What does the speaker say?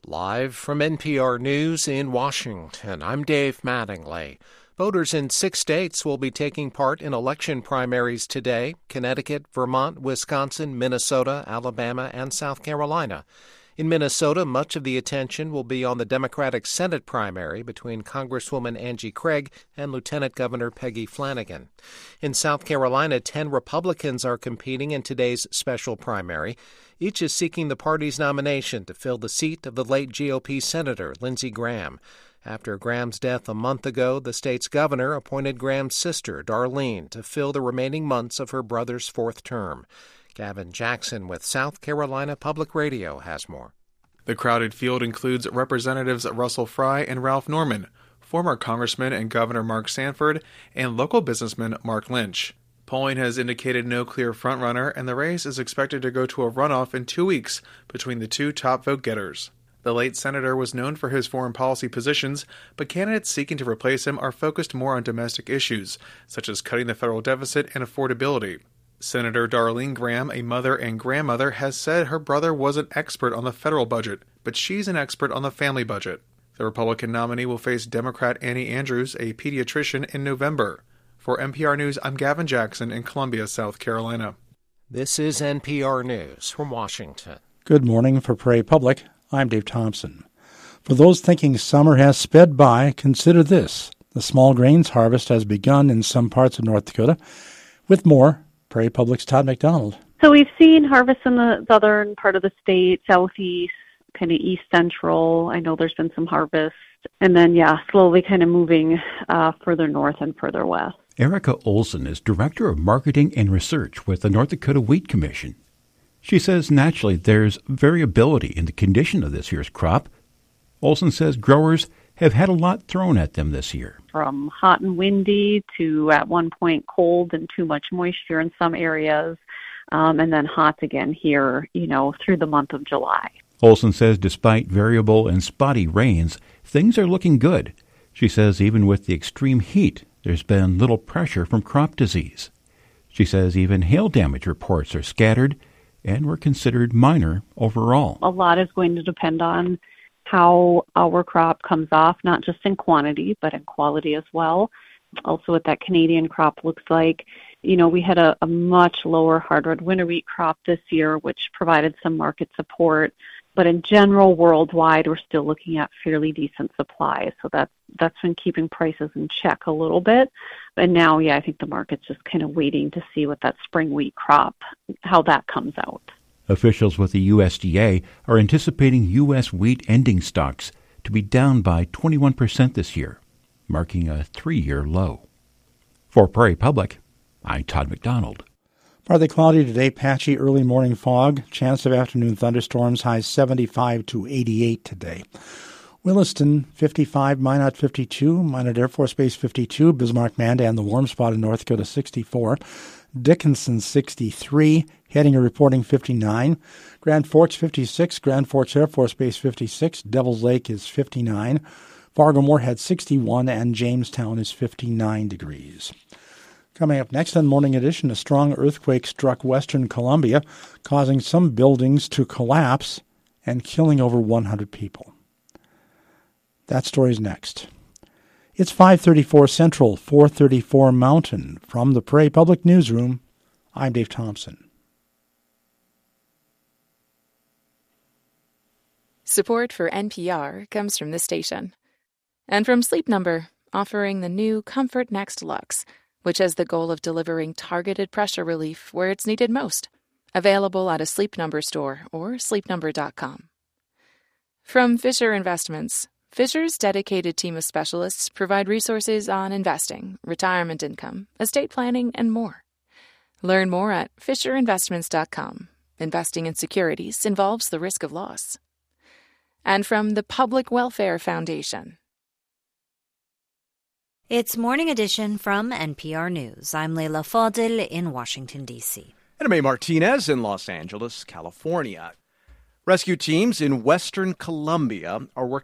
Live from NPR News in Washington, I'm Dave Mattingly. Voters in 6 states will be taking part in election primaries today: Connecticut, Vermont, Wisconsin, Minnesota, Alabama, and South Carolina. In Minnesota, much of the attention will be on the Democratic Senate primary between Congresswoman Angie Craig and Lieutenant Governor Peggy Flanagan. In South Carolina, 10 Republicans are competing in today's special primary. Each is seeking the party's nomination to fill the seat of the late GOP Senator Lindsey Graham. After Graham's death a month ago, the state's governor appointed Graham's sister, Darlene, to fill the remaining months of her brother's fourth term. Gavin Jackson with South Carolina Public Radio has more. The crowded field includes Representatives Russell Fry and Ralph Norman, former Congressman and Governor Mark Sanford, and local businessman Mark Lynch. Polling has indicated no clear frontrunner, and the race is expected to go to a runoff in 2 weeks between the two top vote-getters. The late senator was known for his foreign policy positions, but candidates seeking to replace him are focused more on domestic issues, such as cutting the federal deficit and affordability. Senator Darlene Graham, a mother and grandmother, has said her brother was an expert on the federal budget, but she's an expert on the family budget. The Republican nominee will face Democrat Annie Andrews, a pediatrician, in November. For NPR News, I'm Gavin Jackson in Columbia, South Carolina. This is NPR News from Washington. Good morning. For Prairie Public, I'm Dave Thompson. For those thinking summer has sped by, consider this. The small grains harvest has begun in some parts of North Dakota. With more, Prairie Public's Todd McDonald. So we've seen harvests in the southern part of the state, southeast, kind of east central. I know there's been some harvest. And then, slowly kind of moving further north and further west. Erica Olson is Director of Marketing and Research with the North Dakota Wheat Commission. She says naturally there's variability in the condition of this year's crop. Olson says growers have had a lot thrown at them this year. From hot and windy to, at one point, cold and too much moisture in some areas, and then hot again here, through the month of July. Olson says despite variable and spotty rains, things are looking good. She says even with the extreme heat, there's been little pressure from crop disease. She says even hail damage reports are scattered and were considered minor overall. A lot is going to depend on how our crop comes off, not just in quantity, but in quality as well. Also what that Canadian crop looks like. We had a much lower hardwood winter wheat crop this year, which provided some market support. But in general, worldwide, we're still looking at fairly decent supply. So that's been keeping prices in check a little bit. And now, I think the market's just kind of waiting to see what that spring wheat crop, how that comes out. Officials with the USDA are anticipating U.S. wheat ending stocks to be down by 21% this year, marking a 3-year low. For Prairie Public, I'm Todd McDonald. Partly cloudy today, patchy early morning fog, chance of afternoon thunderstorms, highs 75 to 88 today. Williston 55, Minot 52, Minot Air Force Base 52, Bismarck-Mandan, the warm spot in North Dakota 64, Dickinson 63, Hettinger reporting 59, Grand Forks 56, Grand Forks Air Force Base 56, Devil's Lake is 59, Fargo-Moorhead 61, and Jamestown is 59 degrees. Coming up next on Morning Edition, a strong earthquake struck western Colombia, causing some buildings to collapse and killing over 100 people. That story's next. It's 5:34 Central, 4:34 Mountain. From the Prairie Public Newsroom, I'm Dave Thompson. Support for NPR comes from this station. And from Sleep Number, offering the new Comfort Next Luxe, which has the goal of delivering targeted pressure relief where it's needed most. Available at a Sleep Number store or sleepnumber.com. From Fisher Investments, Fisher's dedicated team of specialists provide resources on investing, retirement income, estate planning, and more. Learn more at fisherinvestments.com. Investing in securities involves the risk of loss. And from the Public Welfare Foundation. It's Morning Edition from NPR News. I'm Leila Fadil in Washington, D.C. And I'm A. Martinez in Los Angeles, California. Rescue teams in western Colombia are working